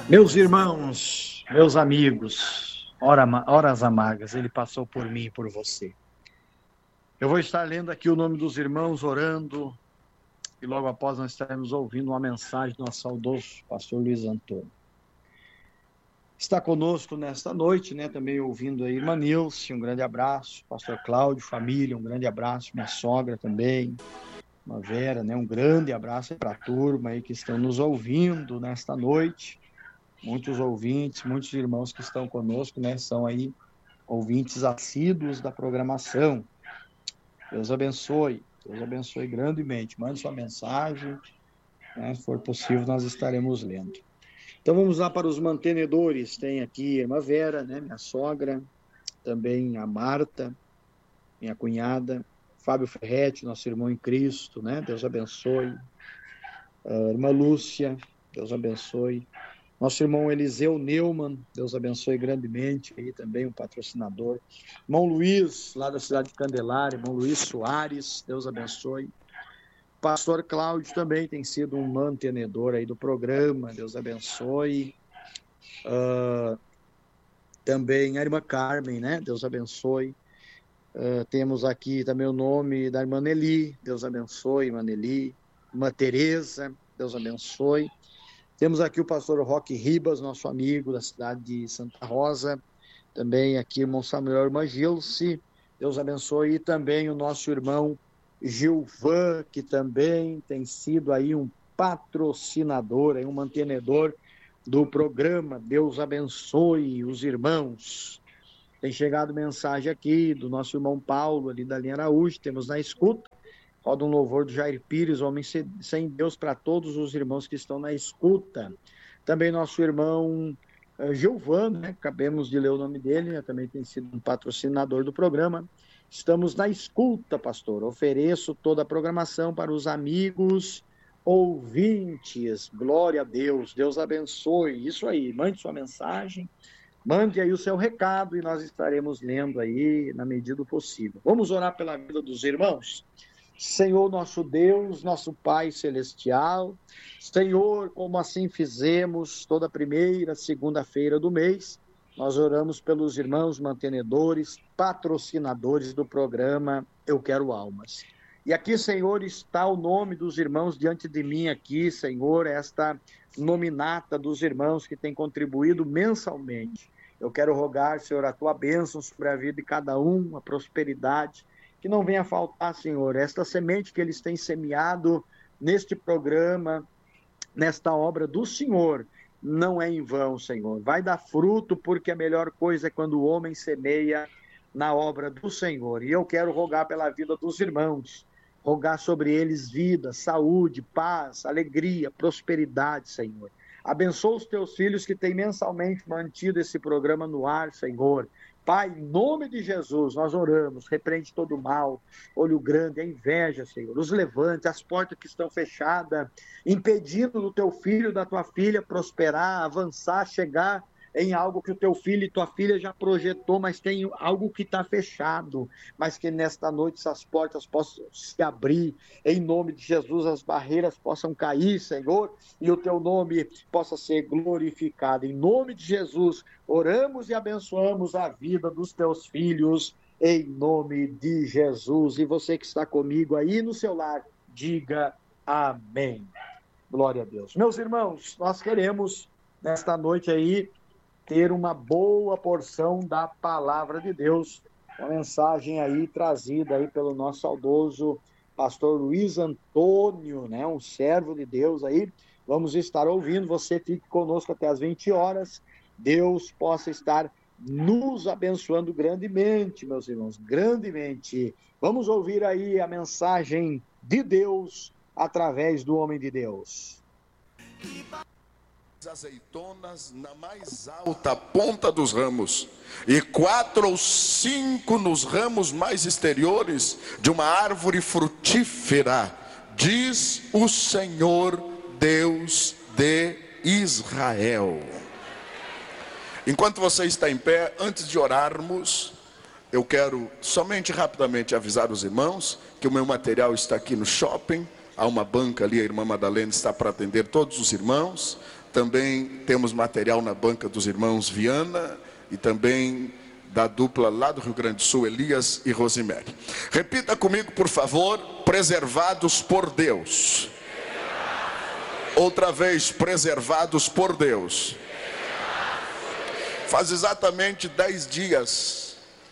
Meus irmãos, meus amigos, horas amargas, ele passou por mim e por você. Eu vou estar lendo aqui o nome dos irmãos, orando, e logo após nós estaremos ouvindo uma mensagem do nosso saudoso pastor Luiz Antônio. Está conosco nesta noite, também ouvindo a irmã Nilce, um grande abraço, pastor Cláudio, família, um grande abraço, minha sogra também, uma Vera, um grande abraço para a turma aí que estão nos ouvindo nesta noite. Muitos ouvintes, muitos irmãos que estão conosco, são aí ouvintes assíduos da programação. Deus abençoe grandemente. Mande sua mensagem, se for possível, nós estaremos lendo. Então vamos lá para os mantenedores. Tem aqui a irmã Vera, minha sogra, também a Marta, minha cunhada, Fábio Ferretti, nosso irmão em Cristo, Deus abençoe. A irmã Lúcia, Deus abençoe. Nosso irmão Eliseu Neumann, Deus abençoe grandemente, aí também um patrocinador. Irmão Luiz, lá da cidade de Candelária, irmão Luiz Soares, Deus abençoe. Pastor Cláudio também tem sido um mantenedor aí do programa, Deus abençoe. Também a irmã Carmen, Deus abençoe. Temos aqui também o nome da irmã Nelly, Deus abençoe, irmã Nelly. Irmã Tereza, Deus abençoe. Temos aqui o pastor Roque Ribas, nosso amigo da cidade de Santa Rosa. Também aqui o irmão Samuel, irmã Gilce, Deus abençoe. E também o nosso irmão Gilvan, que também tem sido aí um patrocinador, um mantenedor do programa. Deus abençoe os irmãos. Tem chegado mensagem aqui do nosso irmão Paulo, ali da linha Araújo, temos na escuta. Roda um louvor do Jair Pires, homem sem Deus, para todos os irmãos que estão na escuta. Também nosso irmão Gilvan, acabamos de ler o nome dele, também tem sido um patrocinador do programa. Estamos na escuta, pastor. Ofereço toda a programação para os amigos ouvintes. Glória a Deus, Deus abençoe. Isso aí, mande sua mensagem, mande aí o seu recado e nós estaremos lendo aí na medida do possível. Vamos orar pela vida dos irmãos? Senhor, nosso Deus, nosso Pai Celestial, Senhor, como assim fizemos toda primeira, segunda-feira do mês, nós oramos pelos irmãos mantenedores, patrocinadores do programa Eu Quero Almas. E aqui, Senhor, está o nome dos irmãos diante de mim aqui, Senhor, esta nominata dos irmãos que têm contribuído mensalmente. Eu quero rogar, Senhor, a tua bênção sobre a vida de cada um, a prosperidade, que não venha faltar, Senhor, esta semente que eles têm semeado neste programa, nesta obra do Senhor, não é em vão, Senhor. Vai dar fruto, porque a melhor coisa é quando o homem semeia na obra do Senhor. E eu quero rogar pela vida dos irmãos, rogar sobre eles vida, saúde, paz, alegria, prosperidade, Senhor. Abençoa os teus filhos que têm mensalmente mantido esse programa no ar, Senhor. Pai, em nome de Jesus, nós oramos, repreende todo o mal, olho grande, a inveja, Senhor, os levantes, as portas que estão fechadas, impedindo do teu filho, da tua filha prosperar, avançar, chegar em algo que o teu filho e tua filha já projetou, mas tem algo que está fechado, mas que nesta noite essas portas possam se abrir, em nome de Jesus, as barreiras possam cair, Senhor, e o teu nome possa ser glorificado. Em nome de Jesus, oramos e abençoamos a vida dos teus filhos, em nome de Jesus. E você que está comigo aí no seu lar, diga amém. Glória a Deus. Meus irmãos, nós queremos, nesta noite aí, ter uma boa porção da palavra de Deus, uma mensagem aí trazida aí pelo nosso saudoso pastor Luiz Antônio, um servo de Deus aí. Vamos estar ouvindo, você fique conosco até as 20 horas, Deus possa estar nos abençoando grandemente, meus irmãos, grandemente. Vamos ouvir aí a mensagem de Deus através do homem de Deus. Azeitonas na mais alta ponta dos ramos, e 4 ou 5 nos ramos mais exteriores de uma árvore frutífera, diz o Senhor Deus de Israel. Enquanto você está em pé, antes de orarmos, eu quero somente rapidamente avisar os irmãos que o meu material está aqui no shopping. Há uma banca ali, a irmã Madalena está para atender todos os irmãos. também temos material na banca dos irmãos Viana e também da dupla lá do Rio Grande do Sul, Elias e Rosemary. Repita comigo, por favor: preservados por Deus. Outra vez: preservados por Deus. Faz exatamente 10 dias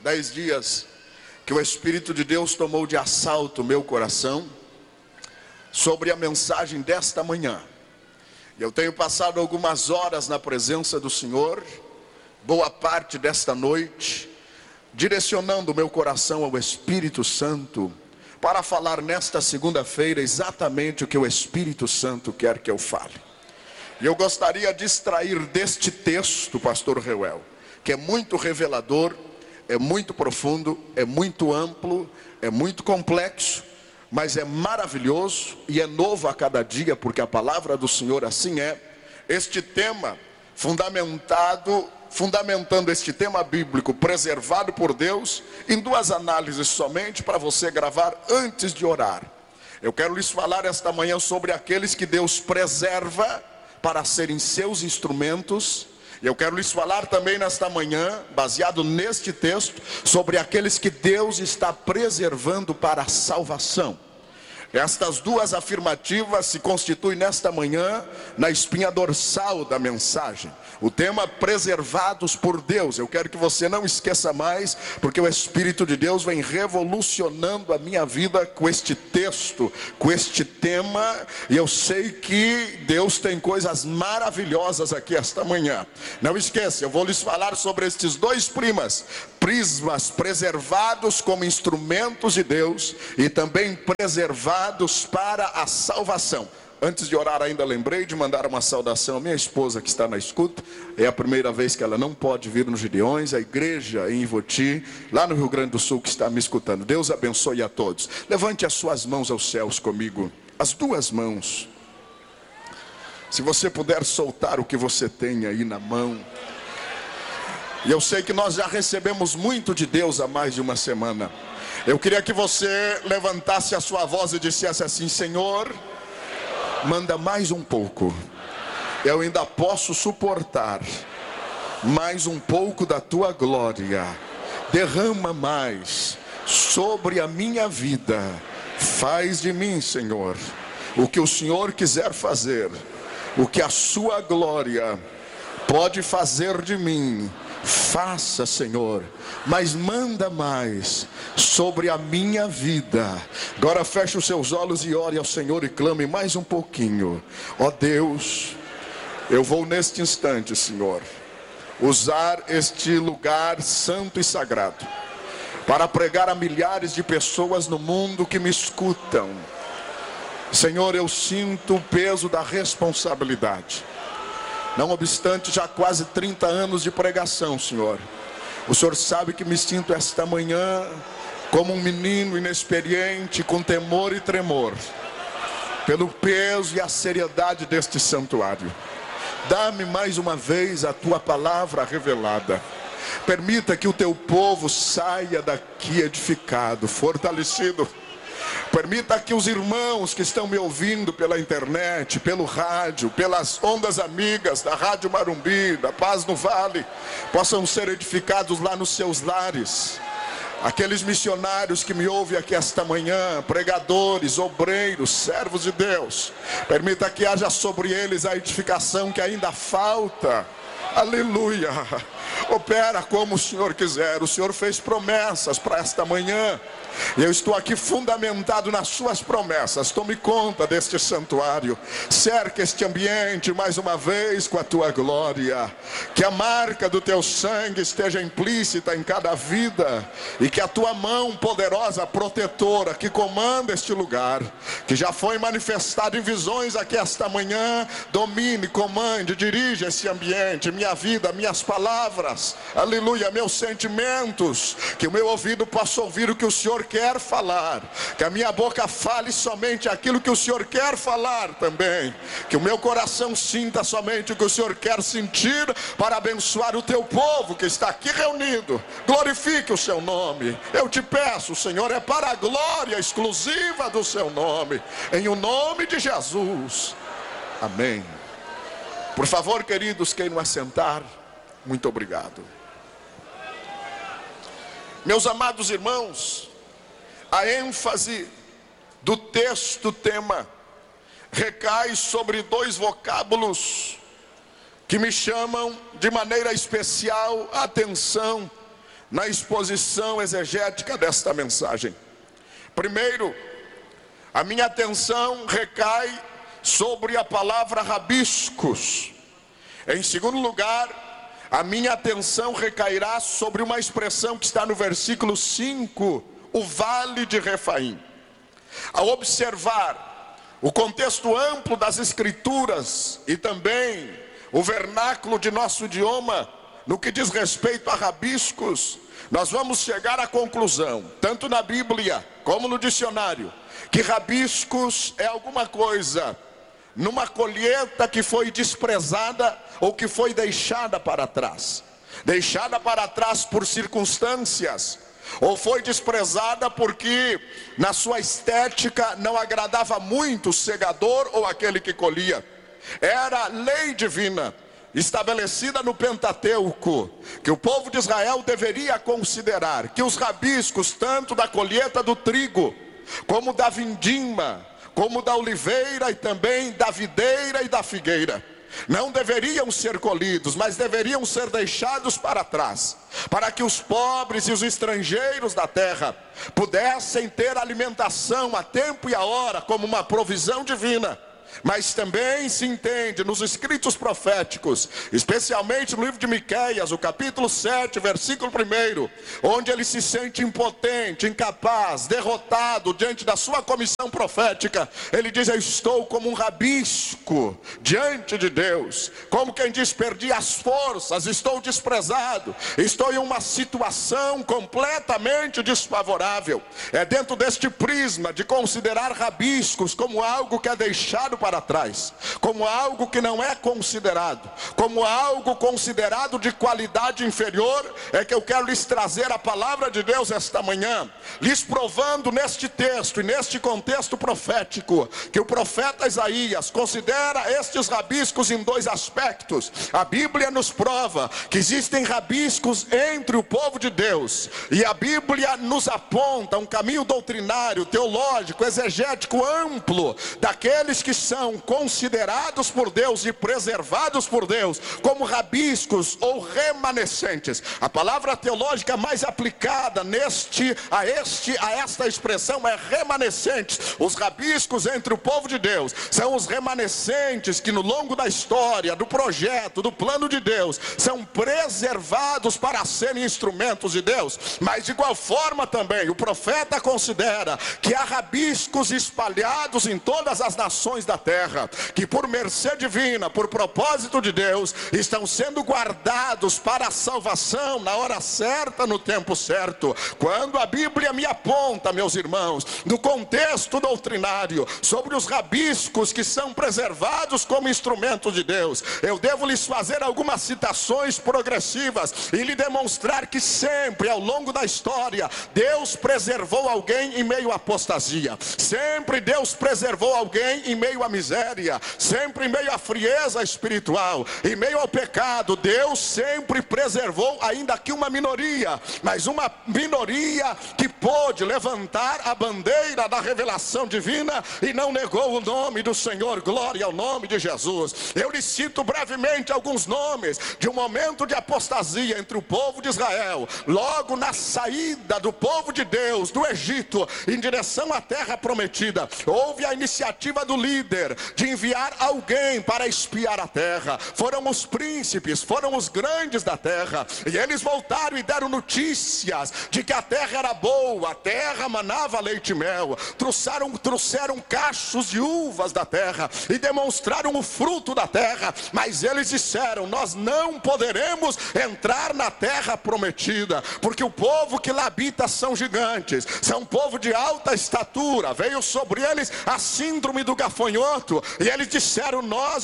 que o Espírito de Deus tomou de assalto o meu coração sobre a mensagem desta manhã. Eu tenho passado algumas horas na presença do Senhor, boa parte desta noite, direcionando o meu coração ao Espírito Santo, para falar nesta segunda-feira exatamente o que o Espírito Santo quer que eu fale. E eu gostaria de extrair deste texto, pastor Reuel, que é muito revelador, é muito profundo, é muito amplo, é muito complexo, mas é maravilhoso e é novo a cada dia, porque a palavra do Senhor assim é. Este tema fundamentando este tema bíblico, preservado por Deus, em 2 análises somente, para você gravar antes de orar. Eu quero lhes falar esta manhã sobre aqueles que Deus preserva para serem seus instrumentos. Eu quero lhes falar também nesta manhã, baseado neste texto, sobre aqueles que Deus está preservando para a salvação. Estas 2 afirmativas se constituem nesta manhã na espinha dorsal da mensagem. O tema preservados por Deus. Eu quero que você não esqueça mais, porque o Espírito de Deus vem revolucionando a minha vida com este texto, com este tema. E eu sei que Deus tem coisas maravilhosas aqui esta manhã. Não esqueça, eu vou lhes falar sobre estes 2 prismas preservados como instrumentos de Deus e também preservados para a salvação. Antes de orar, ainda lembrei de mandar uma saudação à minha esposa que está na escuta. É a primeira vez que ela não pode vir nos Gideões, a igreja em Ivoti, lá no Rio Grande do Sul, que está me escutando. Deus abençoe a todos. Levante as suas mãos aos céus comigo, as 2 mãos. Se você puder soltar o que você tem aí na mão. E eu sei que nós já recebemos muito de Deus há mais de uma semana. Eu queria que você levantasse a sua voz e dissesse assim: Senhor, manda mais um pouco. Eu ainda posso suportar mais um pouco da tua glória. Derrama mais sobre a minha vida. Faz de mim, Senhor, o que o Senhor quiser fazer, o que a sua glória pode fazer de mim. Faça, Senhor, mas manda mais sobre a minha vida. Agora feche os seus olhos e ore ao Senhor e clame mais um pouquinho. Ó Deus, eu vou neste instante, Senhor, usar este lugar santo e sagrado para pregar a milhares de pessoas no mundo que me escutam. Senhor, eu sinto o peso da responsabilidade. Não obstante já quase 30 anos de pregação, Senhor, o Senhor sabe que me sinto esta manhã como um menino inexperiente, com temor e tremor, pelo peso e a seriedade deste santuário. Dá-me mais uma vez a tua palavra revelada. Permita que o teu povo saia daqui edificado, fortalecido. Permita que os irmãos que estão me ouvindo pela internet, pelo rádio, pelas ondas amigas da Rádio Marumbi, da Paz no Vale, possam ser edificados lá nos seus lares. Aqueles missionários que me ouvem aqui esta manhã, pregadores, obreiros, servos de Deus, permita que haja sobre eles a edificação que ainda falta. Aleluia. Opera como o Senhor quiser. O Senhor fez promessas para esta manhã. E eu estou aqui fundamentado nas suas promessas. Tome conta deste santuário. Cerca este ambiente mais uma vez com a tua glória. Que a marca do teu sangue esteja implícita em cada vida. E que a tua mão poderosa, protetora, que comanda este lugar, que já foi manifestado em visões aqui esta manhã, domine, comande, dirija esse ambiente, minha vida, minhas palavras, aleluia, meus sentimentos. Que o meu ouvido possa ouvir o que o Senhor quer falar, que a minha boca fale somente aquilo que o Senhor quer falar também, que o meu coração sinta somente o que o Senhor quer sentir, para abençoar o teu povo que está aqui reunido. Glorifique o seu nome, eu te peço, Senhor, é para a glória exclusiva do seu nome, em o nome de Jesus, amém. Por favor, queridos, queiram assentar. Muito obrigado. Meus amados irmãos, a ênfase do texto tema recai sobre dois vocábulos que me chamam de maneira especial a atenção na exposição exegética desta mensagem. Primeiro, a minha atenção recai sobre a palavra rabiscos. Em segundo lugar, a minha atenção recairá sobre uma expressão que está no versículo 5, o vale de Refaim. Ao observar o contexto amplo das escrituras e também o vernáculo de nosso idioma, no que diz respeito a rabiscos, nós vamos chegar à conclusão, tanto na Bíblia como no dicionário, que rabiscos é alguma coisa numa colheita que foi desprezada ou que foi deixada para trás. Deixada para trás por circunstâncias, ou foi desprezada porque na sua estética não agradava muito o segador ou aquele que colhia. Era lei divina estabelecida no Pentateuco, que o povo de Israel deveria considerar que os rabiscos, tanto da colheita do trigo, como da vindima, como da oliveira e também da videira e da figueira, não deveriam ser colhidos, mas deveriam ser deixados para trás, para que os pobres e os estrangeiros da terra pudessem ter alimentação a tempo e a hora, como uma provisão divina. Mas também se entende nos escritos proféticos, especialmente no livro de Miqueias, o capítulo 7, versículo 1, onde ele se sente impotente, incapaz, derrotado diante da sua comissão profética. Ele diz: eu estou como um rabisco diante de Deus, como quem diz, perdi as forças, estou desprezado, estou em uma situação completamente desfavorável. É dentro deste prisma de considerar rabiscos como algo que é deixado para trás, como algo que não é considerado, como algo considerado de qualidade inferior, é que eu quero lhes trazer a palavra de Deus esta manhã, lhes provando neste texto e neste contexto profético, que o profeta Isaías considera estes rabiscos em dois aspectos. A Bíblia nos prova que existem rabiscos entre o povo de Deus, e a Bíblia nos aponta um caminho doutrinário, teológico, exegético amplo, daqueles que são considerados por Deus e preservados por Deus como rabiscos ou remanescentes. A palavra teológica mais aplicada a esta expressão é remanescentes. Os rabiscos entre o povo de Deus são os remanescentes que no longo da história, do projeto, do plano de Deus, são preservados para serem instrumentos de Deus. Mas de igual forma também o profeta considera que há rabiscos espalhados em todas as nações da terra, que por mercê divina, por propósito de Deus, estão sendo guardados para a salvação na hora certa, no tempo certo. Quando a Bíblia me aponta, meus irmãos, no contexto doutrinário, sobre os rabiscos que são preservados como instrumentos de Deus, eu devo lhes fazer algumas citações progressivas e lhe demonstrar que sempre ao longo da história Deus preservou alguém em meio à apostasia, sempre Deus preservou alguém em meio à miséria, sempre em meio à frieza espiritual, em meio ao pecado. Deus sempre preservou, ainda que uma minoria, mas uma minoria que pôde levantar a bandeira da revelação divina e não negou o nome do Senhor. Glória ao nome de Jesus. Eu lhe cito brevemente alguns nomes de um momento de apostasia entre o povo de Israel, logo na saída do povo de Deus do Egito em direção à terra prometida. Houve a iniciativa do líder de enviar alguém para espiar a terra. Foram os príncipes, foram os grandes da terra, e eles voltaram e deram notícias de que a terra era boa, a terra manava leite e mel. Trouxeram cachos de uvas da terra e demonstraram o fruto da terra, mas eles disseram: nós não poderemos entrar na terra prometida, porque o povo que lá habita são gigantes, são um povo de alta estatura, veio sobre eles a síndrome do gafanhoto, gafanhoto. E eles disseram: nós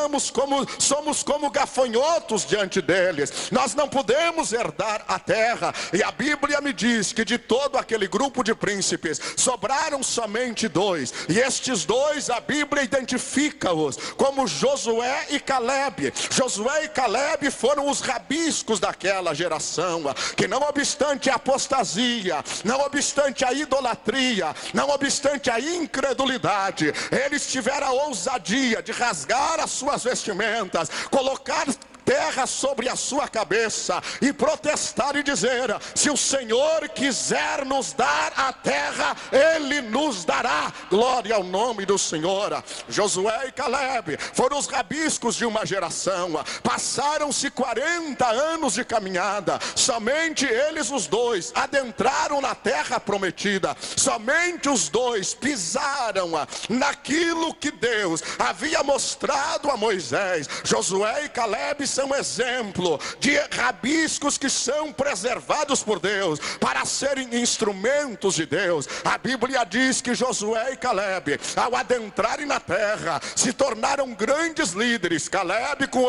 somos como gafanhotos diante deles, nós não podemos herdar a terra. E a Bíblia me diz que de todo aquele grupo de príncipes sobraram somente dois, e estes dois a Bíblia identifica-os como Josué e Calebe. Josué e Calebe foram os rabiscos daquela geração, que não obstante a apostasia, não obstante a idolatria, não obstante a incredulidade, eles tiveram a ousadia de rasgar as suas vestimentas, colocar terra sobre a sua cabeça e protestar e dizer: se o Senhor quiser nos dar a terra, Ele nos dará. Glória ao nome do Senhor. Josué e Calebe foram os rabiscos de uma geração. Passaram-se 40 anos de caminhada, somente eles os dois adentraram na terra prometida, somente os dois pisaram naquilo que Deus havia mostrado a Moisés. Josué e Calebe são exemplo de rabiscos que são preservados por Deus para serem instrumentos de Deus. A Bíblia diz que Josué e Calebe, ao adentrarem na terra, se tornaram grandes líderes. Calebe com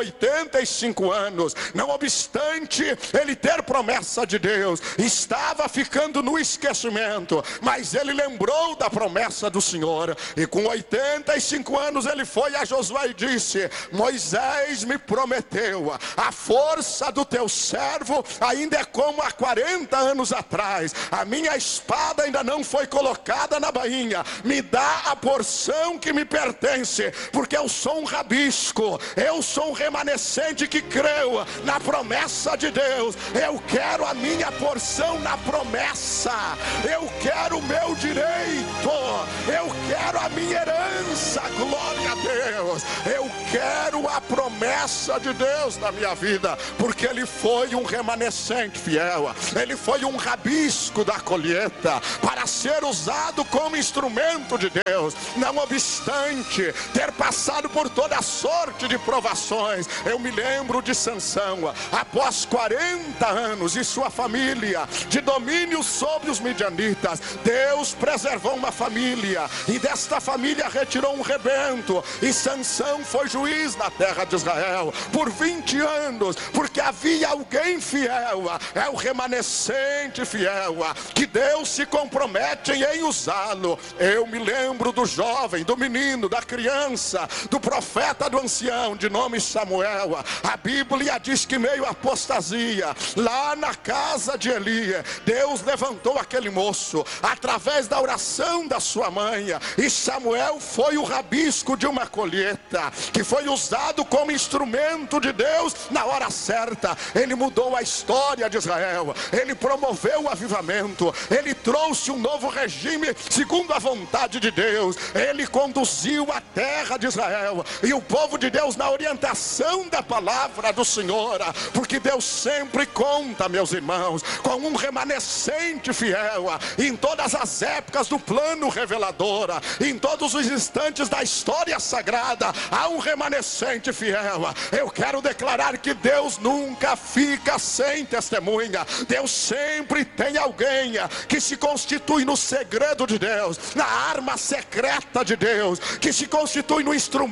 85 anos, não obstante ele ter promessa de Deus, estava ficando no esquecimento, mas ele lembrou da promessa do Senhor, e com 85 anos ele foi a Josué e disse: Moisés me prometeu, a força do teu servo ainda é como há 40 anos atrás, a minha espada ainda não foi colocada na bainha, me dá a porção que me pertence, porque eu sou um rabisco, eu sou um remanescente que creu na promessa de Deus. Eu quero a minha porção na promessa, eu quero o meu direito, eu quero a minha herança. Glória a Deus, eu quero a promessa de Deus na minha vida, porque ele foi um remanescente fiel, ele foi um rabisco da colheita para ser usado como instrumento de Deus. Não obstante ter passado por toda sorte de provações, eu me lembro de Sansão, após 40 anos e sua família de domínio sobre os midianitas, Deus preservou uma família, e desta família retirou um rebento, e Sansão foi juiz na terra de Israel por 20 anos, porque havia alguém fiel, é o remanescente fiel, que Deus se compromete em usá-lo. Eu me lembro do jovem, do menino, da criança, do profeta, do ancião, de nome Samuel. A Bíblia diz que meio à apostasia, lá na casa de Eli, Deus levantou aquele moço, através da oração da sua mãe, e Samuel foi o rabisco de uma colheita, que foi usado como instrumento de Deus na hora certa. Ele mudou a história de Israel, ele promoveu o avivamento, ele trouxe um novo regime segundo a vontade de Deus, ele conduziu a terra de Israel e o povo de Deus na orientação da palavra do Senhor, porque Deus sempre conta, meus irmãos, com um remanescente fiel em todas as épocas do plano revelador, em todos os instantes da história sagrada há um remanescente fiel. Eu quero declarar que Deus nunca fica sem testemunha, Deus sempre tem alguém que se constitui no segredo de Deus, na arma secreta de Deus, que se constitui no instrumento